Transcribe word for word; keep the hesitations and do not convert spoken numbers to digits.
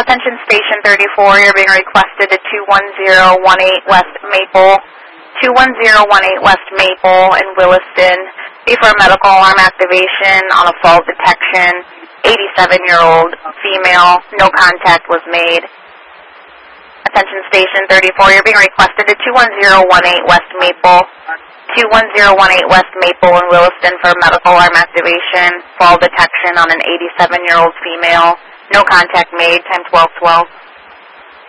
Attention Station thirty-four, you're being requested to two one zero one eight West Maple, two one zero one eight West Maple in Williston. Be for medical alarm activation on a fall detection. eighty-seven-year-old female, no contact was made. Attention Station thirty-four, you're being requested to two one zero one eight West Maple, two one zero one eight West Maple in Williston for medical alarm activation, fall detection on an eighty-seven-year-old female, no contact made, time twelve twelve.